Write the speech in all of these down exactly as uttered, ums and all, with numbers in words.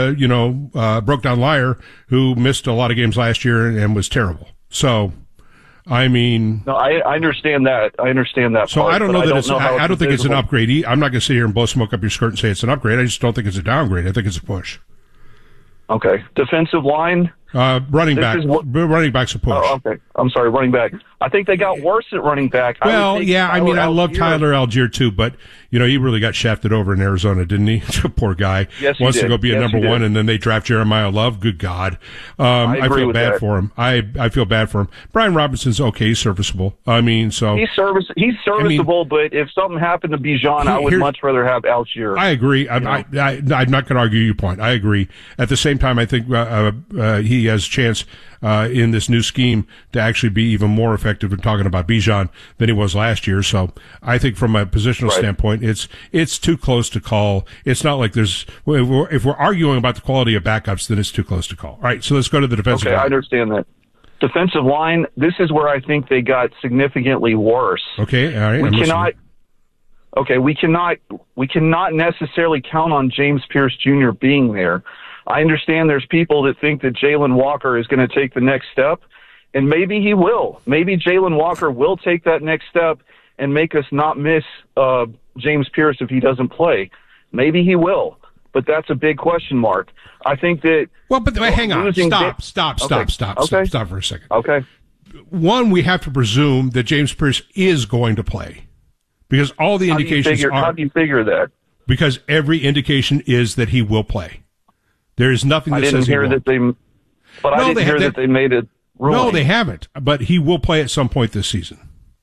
uh, you know, uh, broke down liar who missed a lot of games last year and, and was terrible. So, I mean, no, I, I understand that. I understand that. So part, I don't know that I don't it's. know I, I don't it's think it's an visible. upgrade. I'm not going to sit here and blow smoke up your skirt and say it's an upgrade. I just don't think it's a downgrade. I think it's a push. Okay, defensive line. Uh, running This back, is what- running back's a push. Oh, okay. I'm sorry, running back. I think they got worse at running back. I would Well, think yeah, I Tyler mean, I love Algier- Tyler Algier too, but you know, he really got shafted over in Arizona, didn't he? Poor guy. Yes, he Wants to did. go be a Yes, number he did. one, and then they draft Jeremiah Love. Good God, um, I I, agree feel with bad that. for him. I I feel bad for him. Brian Robinson's okay, serviceable. I mean, so He's service. He's serviceable, but if something happened to Bijan, I would Here- much rather have Algier. I agree. I'm, I, I, I'm not going to argue your point. I agree. At the same time, I think uh, uh, uh, he has a chance uh, in this new scheme to actually be even more effective in talking about Bijan than he was last year. So I think from a positional Right. standpoint, it's it's too close to call. It's not like there's if we're, if we're arguing about the quality of backups, then it's too close to call. All right, so let's go to the defensive okay, I line. understand that. Defensive line. This is where I think they got significantly worse. Okay, all right. we I'm cannot. listening. Okay, we cannot. We cannot necessarily count on James Pierce Junior being there. I understand there's people that think that Jalen Walker is going to take the next step, and maybe he will. Maybe Jalen Walker will take that next step and make us not miss uh, James Pierce if he doesn't play. Maybe he will, but that's a big question mark. I think that. Well, but wait, hang on. losing Stop, Vic- stop, stop, Okay, stop, okay. stop, stop for a second. Okay. One, we have to presume that James Pierce is going to play because all the How do you indications figure, are. how do you figure that? Because every indication is that he will play. There is nothing that I didn't says he hear won't. that they. But I No, didn't they- hear they- that they made it. Ruling. No, they haven't. But he will play at some point this season.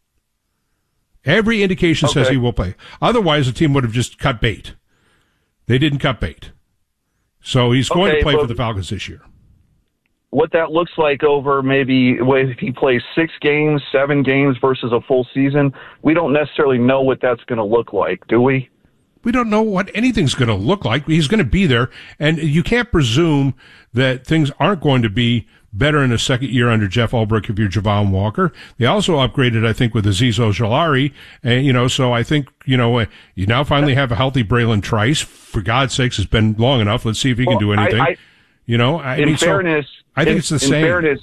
Every indication says Okay. he will play. Otherwise, the team would have just cut bait. They didn't cut bait. So he's going Okay, to play but- for the Falcons this year. What that looks like over maybe if he plays six games, seven games versus a full season, we don't necessarily know what that's going to look like, do we? We don't know what anything's going to look like. He's going to be there, and you can't presume that things aren't going to be better in the second year under Jeff Ulbrich if you're Javon Walker. They also upgraded, I think, with Azeez Ojulari, and you know, so I think you know uh, you now finally have a healthy Braylon Trice. For God's sakes, it's been long enough. Let's see if he Well, can do I- anything. I- you know, I In mean, so fairness, I think in, it's the in same. fairness,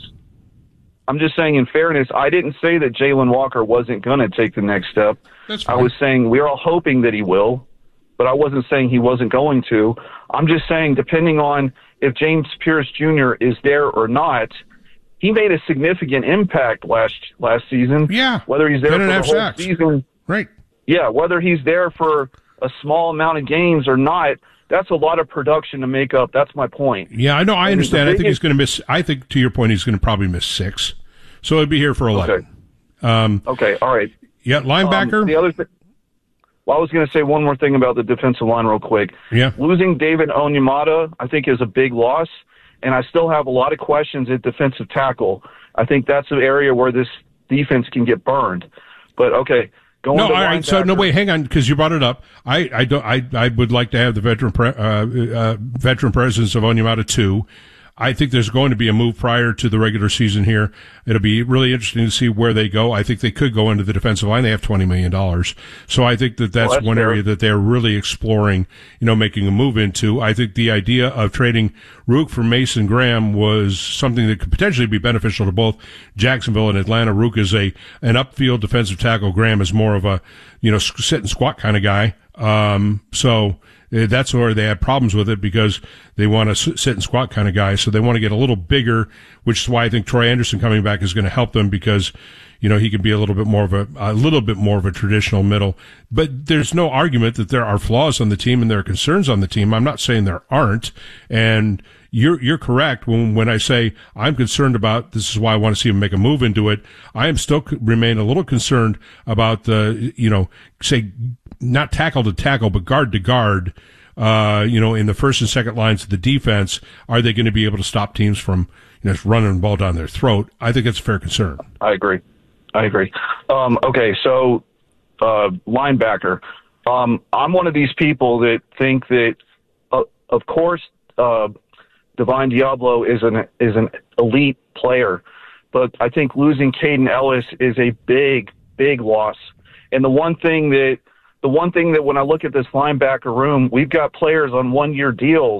I'm just saying. In fairness, I didn't say that Jalen Walker wasn't going to take the next step. That's I fine. was saying we're all hoping that he will, but I wasn't saying he wasn't going to. I'm just saying, depending on if James Pierce Junior is there or not, he made a significant impact last last season. Yeah, whether he's there ten for and a the half whole sacks. season, Right. yeah, whether he's there for a small amount of games or not, that's a lot of production to make up. That's my point. Yeah, I know. I mean, understand. the I think he's biggest- going to miss. I think, to your point, he's going to probably miss six. So he'd be here for eleven. Okay. Um, Okay, all right. yeah, linebacker. Um, the other thing. Well, I was going to say one more thing about the defensive line real quick. Yeah. Losing David Onyemata, I think, is a big loss, and I still have a lot of questions at defensive tackle. I think that's an area where this defense can get burned. But, okay, going No, to all right. So no, linebacker- wait, hang on, because you brought it up. I, I don't. I, I would like to have the veteran, pre, uh, uh, veteran presence of Onyemata too. I think there's going to be a move prior to the regular season here. It'll be really interesting to see where they go. I think they could go into the defensive line. They have twenty million dollars. So I think that that's, Well, that's one fair. area that they're really exploring, you know, making a move into. I think the idea of trading Rook for Mason Graham was something that could potentially be beneficial to both Jacksonville and Atlanta. Rook is a, an upfield defensive tackle. Graham is more of a, you know, sit and squat kind of guy. Um, so, Uh, that's where they have problems with it because they want to sit and squat kind of guy. So they want to get a little bigger, which is why I think Troy Anderson coming back is going to help them because, you know, he can be a little bit more of a, a little bit more of a traditional middle. But there's no argument that there are flaws on the team and there are concerns on the team. I'm not saying there aren't. And you're, you're correct when, when I say I'm concerned about, this is why I want to see him make a move into it. I am still c- remain a little concerned about the, you know, say, not tackle to tackle, but guard to guard, uh, you know, in the first and second lines of the defense. Are they going to be able to stop teams from, you know, just running the ball down their throat? I think it's a fair concern. I agree. I agree. Um, okay, so uh, linebacker. Um, I'm one of these people that think that, uh, of course, uh, Divine Diablo is an is an elite player, but I think losing Caden Ellis is a big, big loss. And the one thing that The one thing that when I look at this linebacker room, we've got players on one-year deals